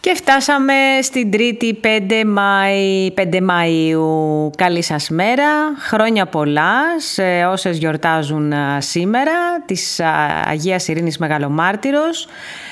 Και φτάσαμε στην Τρίτη 5 Μαΐου. Καλή σας μέρα, χρόνια πολλά σε όσες γιορτάζουν σήμερα, της Αγίας Ειρήνης Μεγαλομάρτυρος.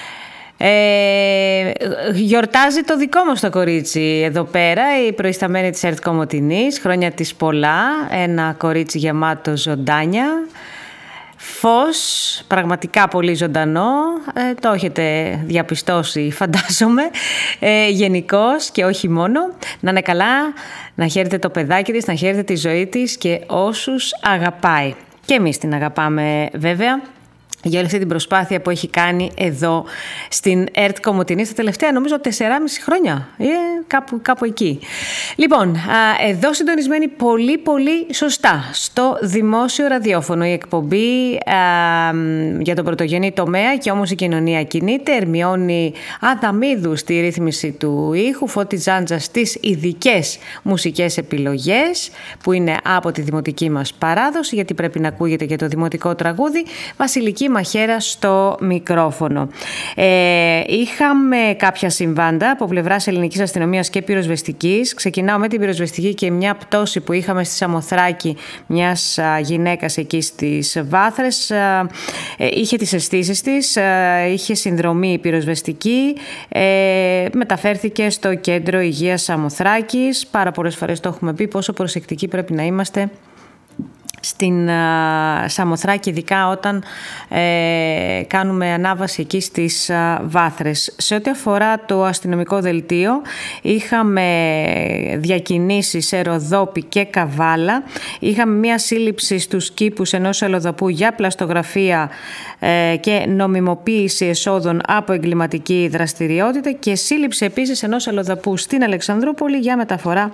Γιορτάζει το δικό μας το κορίτσι εδώ πέρα, η προϊσταμένη της ΕΡΤ Κομοτηνής, χρόνια της πολλά, ένα κορίτσι γεμάτο ζωντάνια. Φως, πραγματικά πολύ ζωντανό, το έχετε διαπιστώσει φαντάζομαι, γενικώς και όχι μόνο. Να είναι καλά, να χαίρετε το παιδάκι της, να χαίρετε τη ζωή της και όσους αγαπάει. Και εμείς την αγαπάμε βέβαια, για όλη αυτή την προσπάθεια που έχει κάνει εδώ στην ΕΡΤ Κομοτηνή στα τελευταία νομίζω 4,5 χρόνια, κάπου εκεί. Λοιπόν, εδώ συντονισμένη πολύ σωστά στο δημόσιο ραδιόφωνο η εκπομπή για τον πρωτογενή τομέα και όμως η κοινωνία κινείται. Ερμιώνει Αδαμίδου στη ρύθμιση του ήχου, Φώτη Τζάντζα στις ειδικές μουσικές επιλογές που είναι από τη δημοτική μας παράδοση, γιατί πρέπει να ακούγεται και το δημοτικό τραγούδι. Βασιλική Μαχαίρα στο μικρόφωνο. Είχαμε κάποια συμβάντα από πλευράς ελληνικής αστυνομίας και πυροσβεστικής. Ξεκινάω με την πυροσβεστική και μια πτώση που είχαμε στη Σαμοθράκη μιας γυναίκας εκεί στις Βάθρες. Είχε τις αισθήσεις της, είχε συνδρομή πυροσβεστική, μεταφέρθηκε στο κέντρο υγείας Σαμοθράκης. Πάρα πολλές φορές το έχουμε πει πόσο προσεκτικοί πρέπει να είμαστε στην Σαμοθράκη, ειδικά όταν κάνουμε ανάβαση εκεί στις Βάθρες. Σε ό,τι αφορά το αστυνομικό δελτίο, είχαμε διακινήσεις σε Ροδόπη και Καβάλα. Είχαμε μία σύλληψη στους κήπους ενός αλλοδαπού για πλαστογραφία και νομιμοποίηση εσόδων από εγκληματική δραστηριότητα και σύλληψη επίσης ενός αλλοδαπού στην Αλεξανδρούπολη για μεταφορά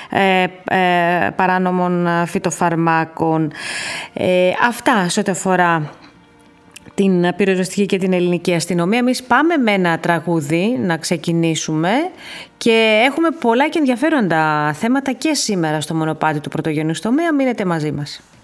παράνομων φυτοφαρμάκων. Αυτά σε ό,τι αφορά την πυροσβεστική και την ελληνική αστυνομία. Εμείς πάμε με ένα τραγούδι να ξεκινήσουμε και έχουμε πολλά και ενδιαφέροντα θέματα και σήμερα στο μονοπάτι του πρωτογενούς τομέα. Μείνετε μαζί μας.